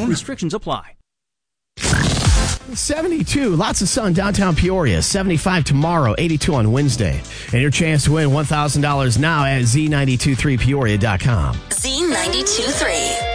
phone. Restrictions apply. 72, lots of sun downtown Peoria. 75 tomorrow, 82 on Wednesday. And your chance to win $1,000 now at Z923Peoria.com. Z92.3.